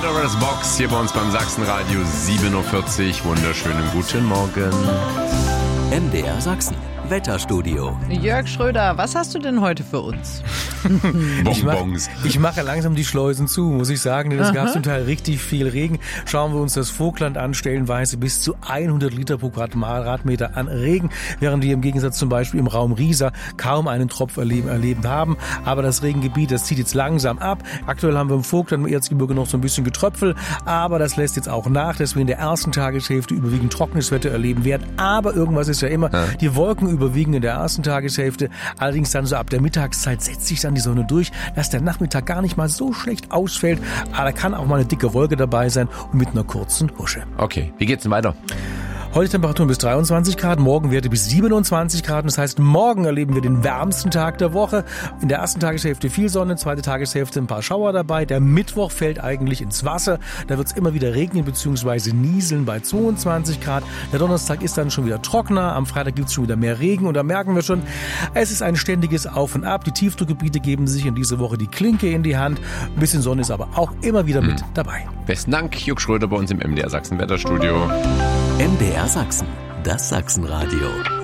Pandora's Box hier bei uns beim Sachsenradio 7.40 Uhr. Wunderschönen guten Morgen. MDR Sachsen, Wetterstudio. Jörg Schröder, was hast du denn heute für uns? Bonbons. Ich mache langsam die Schleusen zu, muss ich sagen, denn es gab zum Teil richtig viel Regen. Schauen wir uns das Vogtland an, stellenweise bis zu 100 Liter pro Quadratmeter an Regen, während wir im Gegensatz zum Beispiel im Raum Riesa kaum einen Tropf erlebt haben. Aber das Regengebiet, das zieht jetzt langsam ab. Aktuell haben wir im Vogtland, im Erzgebirge noch so ein bisschen Getröpfel, aber das lässt jetzt auch nach, dass wir in der ersten Tageshälfte überwiegend trockenes Wetter erleben werden. Aber irgendwas ist ja immer, die Wolken überwiegen in der ersten Tageshälfte. Allerdings dann so ab der Mittagszeit setzt sich dann die Sonne durch, dass der Nachmittag gar nicht mal so schlecht ausfällt. Aber da kann auch mal eine dicke Wolke dabei sein und mit einer kurzen Husche. Okay, wie geht's denn weiter? Heute Temperaturen bis 23 Grad, morgen Werte bis 27 Grad. Das heißt, morgen erleben wir den wärmsten Tag der Woche. In der ersten Tageshälfte viel Sonne, zweite Tageshälfte ein paar Schauer dabei. Der Mittwoch fällt eigentlich ins Wasser. Da wird es immer wieder regnen bzw. nieseln bei 22 Grad. Der Donnerstag ist dann schon wieder trockener. Am Freitag gibt es schon wieder mehr Regen. Und da merken wir schon, es ist ein ständiges Auf und Ab. Die Tiefdruckgebiete geben sich in dieser Woche die Klinke in die Hand. Ein bisschen Sonne ist aber auch immer wieder mit dabei. Besten Dank, Jörg Schröder bei uns im MDR Sachsen Wetterstudio. MDR Sachsen, das Sachsenradio.